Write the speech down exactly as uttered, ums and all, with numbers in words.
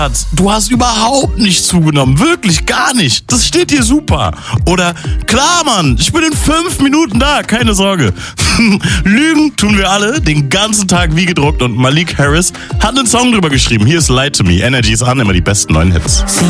Du hast überhaupt nicht zugenommen. Wirklich gar nicht. Das steht dir super. Oder, klar, Mann, ich bin in fünf Minuten da. Keine Sorge. Lügen tun wir alle den ganzen Tag wie gedruckt und Malik Harris hat einen Song drüber geschrieben. Hier ist Lie to Me. Energy ist an, immer die besten neuen Hits.